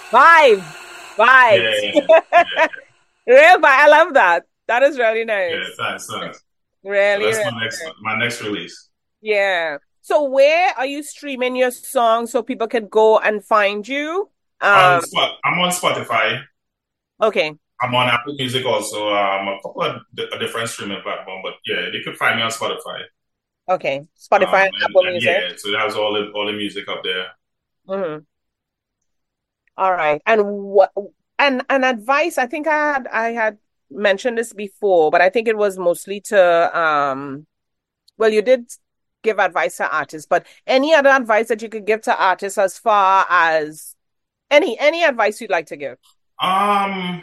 Vibes. Vibes. Yeah, yeah, Real vibe. I love that. That is really yeah. nice. Thanks. So Really, that's really my nice. next release. Yeah. So where are you streaming your songs so people can go and find you? On Um, spot, I'm on Spotify. okay. I'm on Apple Music also. A couple of different streaming platforms, but yeah, you can find me on Spotify. Okay. Spotify and Apple And Music. yeah, so that's all the music up there. Hmm. All right. And what and advice, I think I had mentioned this before, but I think it was mostly to well, you did give advice to artists, but any other advice that you could give to artists as far as any advice you'd like to give? Um,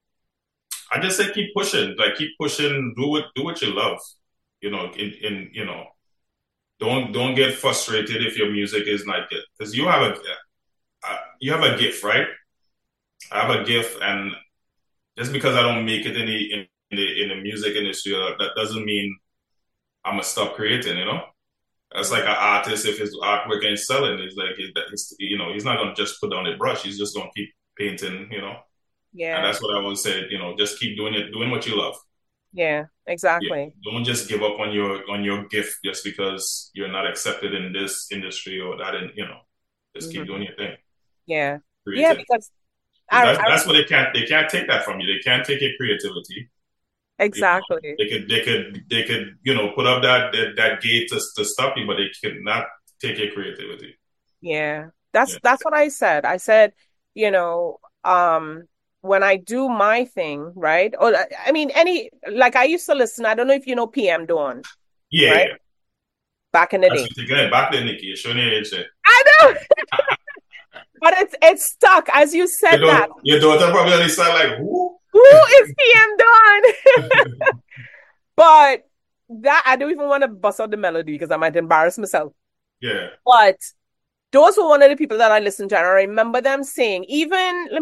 I just say keep pushing, like keep pushing. Do what you love. In don't get frustrated if your music is not good because you have a gift, right? I have a gift, and just because I don't make it in the music industry, that doesn't mean I'm gonna stop creating. That's like Mhm. an artist if his artwork ain't selling, he's not gonna just put down a brush. He's just gonna keep painting. And Yeah. that's what I would say. Just keep doing it, doing what you love. Yeah, Yeah, exactly. don't just give up on your gift just because you're not accepted in this industry or that. Just keep Hmm. doing your thing, Yeah. Yeah, creating. because Because I that's what they can't take that from you. They can't take your creativity. exactly. They could put up that gate to stop you, but they could not take your creativity. Yeah. Yeah, That's what I said. I said, you know, when I do my thing, right? Or I mean any like I used to listen, I don't know if you know PM Dawn, yeah, right? yeah. Back in the That's day. what taking it back there, Nikki. You're showing your age there. I know, but it's stuck as you said that. Your daughter probably sound like who? Who is PM Dawn? But that I don't even want to bust out the melody because I might embarrass myself. Yeah. But those were one of the people that I listened to, and I remember them saying, even